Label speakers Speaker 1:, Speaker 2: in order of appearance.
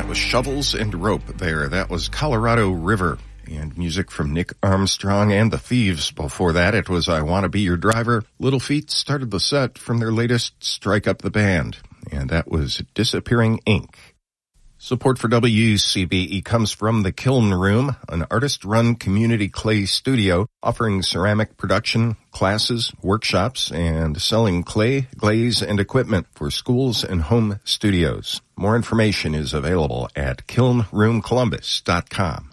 Speaker 1: with Shovels and Rope there. That was Colorado River. And music from Nick Armstrong and the Thieves. Before that, it was I Want to Be Your Driver. Little Feat started the set from their latest Strike Up the Band. And that was Disappearing Ink. Support for WCBE comes from the Kiln Room, an artist-run community clay studio offering ceramic production, classes, workshops, and selling clay, glaze, and equipment for schools and home studios. More information is available at kilnroomcolumbus.com.